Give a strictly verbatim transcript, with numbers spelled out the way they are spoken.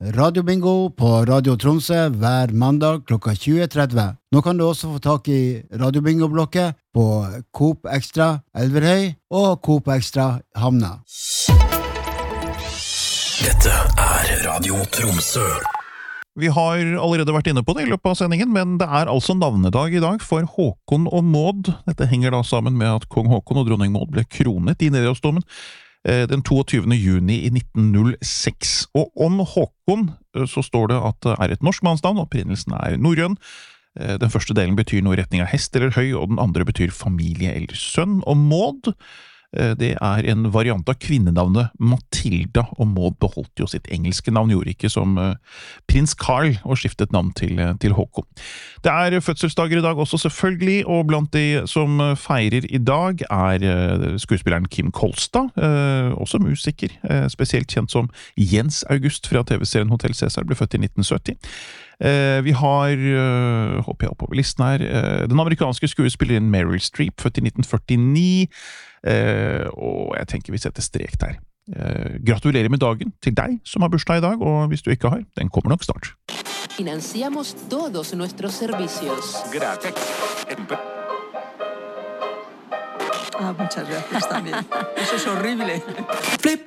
Radio Bingo på Radio Tromsø hver mandag klokka tjue tretti. Nå kan du også få tak i Radio Bingo-blokket på Coop Extra Elverhøy og Coop Extra Hamna. Dette er Radio Tromsø. Vi har allerede vært inne på det i løpet av sendingen, men det er altså navnedag i dag for Håkon og Maud. Dette henger da sammen med at kong Håkon og dronning Maud ble kronet i Nidarosdomen den toogtyvende juni i nitten null seks. Og om Håkon så står det at det er et norsk mannsnavn, opprinnelsen er norrøn. Den første delen betyr noe i retning av hest eller høy, og den andre betyr familie eller sønn. Og Maud, det er en variant av kvinnenavnet Matilda, og Maud beholdt jo sitt engelske navn, gjorde ikke som prins Carl og skiftet navn til, til Håkon. Det er fødselsdager i dag også selvfølgelig, og blant de som feirer i dag er skuespilleren Kim Kolstad, også musiker, spesielt kjent som Jens August fra T V-serien Hotel Cæsar, ble født i nitten sytti. Vi har, håper jeg oppover listen her, den amerikanske skuespilleren Meryl Streep, født i nitten førtini, Uh, og jeg tenker vi setter strek der. Uh, gratulerer med dagen til deg som har bursdag i dag, og hvis du ikke har, den kommer nok snart. Financiamos todos nuestros servicios. Gracias. Ah, muchas gracias también. Eso es horrible.